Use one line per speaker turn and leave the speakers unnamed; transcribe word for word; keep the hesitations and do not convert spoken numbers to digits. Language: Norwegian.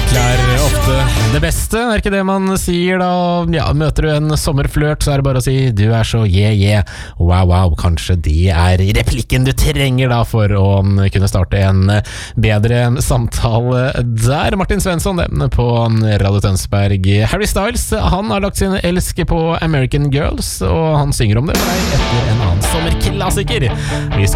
er ofte det beste, er ikke det man sier da? Ja, møter du en sommerflørt, så er det bare å si du er så yeah, yeah, wow, wow. Kanskje det er replikken du trenger da for å kunne starte en bedre samtale der. Martin Svensson det, på Radio Tønsberg. Harry Styles, han har lagt sin elske på American Girls, og han synger om det for deg etter en annen sommerklassiker. Vi skal